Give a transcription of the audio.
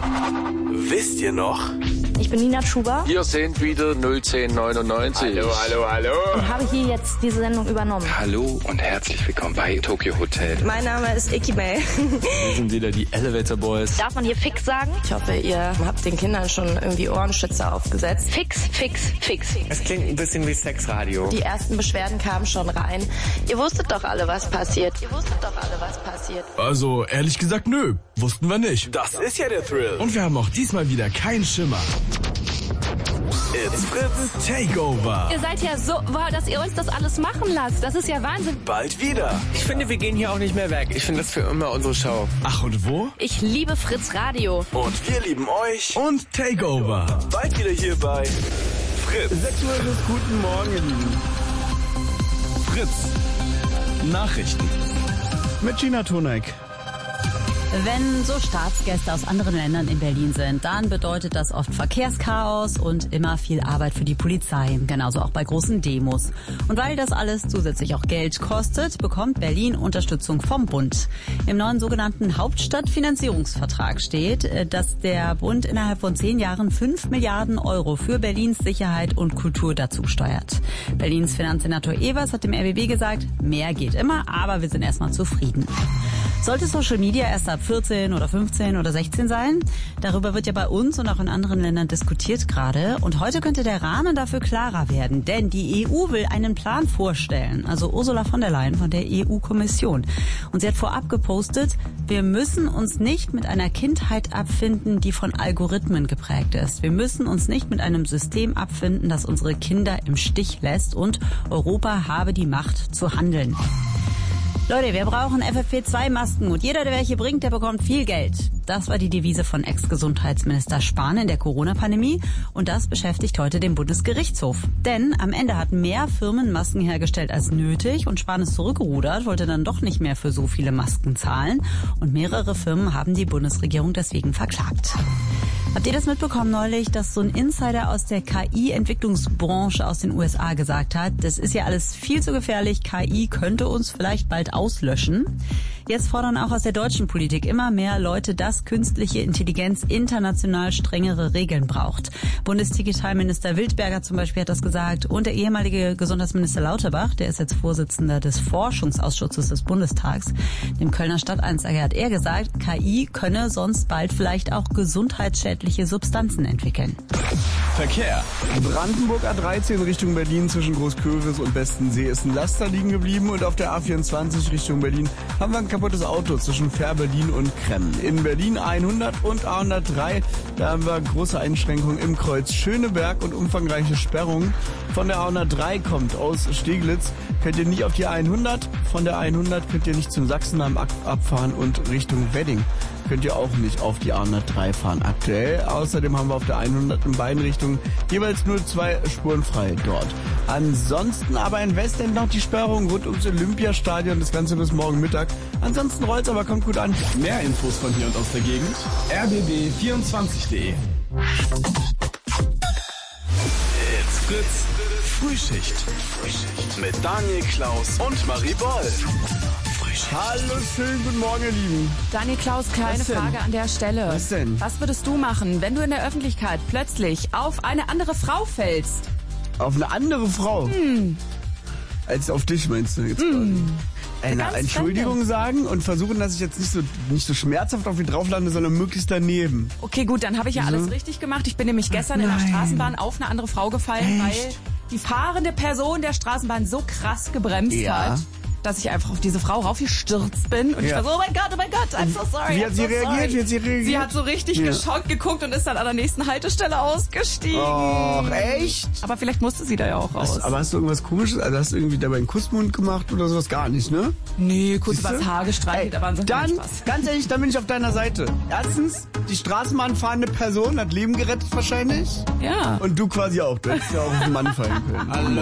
Wisst ihr noch? Ich bin Nina Schuber. Hier sind wieder 01099. Hallo. Und habe hier jetzt diese Sendung übernommen. Hallo und herzlich willkommen bei Tokyo Hotel. Mein Name ist Icky May. Wir sind wieder die Elevator Boys. Darf man hier fix sagen? Ich hoffe, ihr habt den Kindern schon irgendwie Ohrenschützer aufgesetzt. Fix. Es klingt ein bisschen wie Sexradio. Die ersten Beschwerden kamen schon rein. Ihr wusstet doch alle, was passiert. Also, ehrlich gesagt, nö. Wussten wir nicht. Das ist ja der Thrill. Und wir haben auch diesmal wieder keinen Schimmer. It's Fritz Takeover. Ihr seid ja so, dass ihr uns das alles machen lasst. Das ist ja Wahnsinn. Bald wieder. Ich finde, wir gehen hier auch nicht mehr weg. Ich finde das für immer unsere Show. Ach, und wo? Ich liebe Fritz Radio. Und wir lieben euch. Und Takeover. Bald wieder hier bei Fritz. 6 Uhr ist guten Morgen, ihr Lieben. Fritz. Nachrichten. Mit Gina Tonek. Wenn so Staatsgäste aus anderen Ländern in Berlin sind, dann bedeutet das oft Verkehrschaos und immer viel Arbeit für die Polizei. Genauso auch bei großen Demos. Und weil das alles zusätzlich auch Geld kostet, bekommt Berlin Unterstützung vom Bund. Im neuen sogenannten Hauptstadtfinanzierungsvertrag steht, dass der Bund innerhalb von 10 Jahren 5 Milliarden Euro für Berlins Sicherheit und Kultur dazu steuert. Berlins Finanzsenator Evers hat dem RBB gesagt, mehr geht immer, aber wir sind erstmal zufrieden. Sollte Social Media erst ab 14 oder 15 oder 16 sein? Darüber wird ja bei uns und auch in anderen Ländern diskutiert gerade. Und heute könnte der Rahmen dafür klarer werden. Denn die EU will einen Plan vorstellen. Also Ursula von der Leyen von der EU-Kommission. Und sie hat vorab gepostet, wir müssen uns nicht mit einer Kindheit abfinden, die von Algorithmen geprägt ist. Wir müssen uns nicht mit einem System abfinden, das unsere Kinder im Stich lässt. Und Europa habe die Macht zu handeln. Leute, wir brauchen FFP2-Masken und jeder, der welche bringt, der bekommt viel Geld. Das war die Devise von Ex-Gesundheitsminister Spahn in der Corona-Pandemie und das beschäftigt heute den Bundesgerichtshof. Denn am Ende hatten mehr Firmen Masken hergestellt als nötig und Spahn ist zurückgerudert, wollte dann doch nicht mehr für so viele Masken zahlen und mehrere Firmen haben die Bundesregierung deswegen verklagt. Habt ihr das mitbekommen neulich, dass so ein Insider aus der KI-Entwicklungsbranche aus den USA gesagt hat, das ist ja alles viel zu gefährlich, KI könnte uns vielleicht bald auslöschen? Jetzt fordern auch aus der deutschen Politik immer mehr Leute, dass künstliche Intelligenz international strengere Regeln braucht. Bundesdigitalminister Wildberger zum Beispiel hat das gesagt und der ehemalige Gesundheitsminister Lauterbach, der ist jetzt Vorsitzender des Forschungsausschusses des Bundestags, dem Kölner Stadtanzeiger hat er gesagt, KI könne sonst bald vielleicht auch gesundheitsschädliche Substanzen entwickeln. Verkehr. Brandenburg A13 Richtung Berlin zwischen Großköris und Bestensee ist ein Laster liegen geblieben und auf der A24 Richtung Berlin haben wir ein kaputtes Auto zwischen Fähr-Berlin und Kremmen. In Berlin 100 und A103, da haben wir große Einschränkungen im Kreuz Schöneberg und umfangreiche Sperrungen. Von der A103 kommt aus Steglitz, könnt ihr nicht auf die A100, von der A100 könnt ihr nicht zum Sachsenheim abfahren und Richtung Wedding könnt ihr auch nicht auf die A103 fahren aktuell. Außerdem haben wir auf der 100 in beiden Richtungen jeweils nur 2 Spuren frei dort. Ansonsten aber in Westend noch die Sperrung rund ums Olympiastadion, das Ganze bis morgen Mittag. Ansonsten rollt's, aber kommt gut an. Mehr Infos von hier und aus der Gegend. rbb24.de. It's Fritz Frühschicht. Mit Daniel Klaus und Marie Boll. Hallo, schönen guten Morgen, ihr Lieben. Daniel Klaus, kleine Frage an der Stelle. Was denn? Was würdest du machen, wenn du in der Öffentlichkeit plötzlich auf eine andere Frau fällst? Auf eine andere Frau? Als auf dich, meinst du jetzt quasi? Eine Entschuldigung sagen und versuchen, dass ich jetzt nicht so schmerzhaft auf ihn drauf lande, sondern möglichst daneben. Okay, gut, dann habe ich ja alles richtig gemacht. Ich bin nämlich gestern in der Straßenbahn auf eine andere Frau gefallen, weil die fahrende Person der Straßenbahn so krass gebremst hat, dass ich einfach auf diese Frau raufgestürzt bin. Und ich war so, oh mein Gott, I'm so sorry. Wie hat sie reagiert? Sie hat so richtig geschockt geguckt und ist dann an der nächsten Haltestelle ausgestiegen. Och, echt? Aber vielleicht musste sie da ja auch raus. Aber hast du irgendwas Komisches? Also hast du irgendwie dabei einen Kussmund gemacht oder sowas? Gar nicht, ne? Nee, kurz übers Haar gestreichelt, aber ansonsten dann, Spaß. ganz ehrlich, dann bin ich auf deiner Seite. Erstens, die Straßenbahnfahrende Person hat Leben gerettet wahrscheinlich. Ja. Und du quasi auch. Du hättest ja auch auf den Mann fallen können.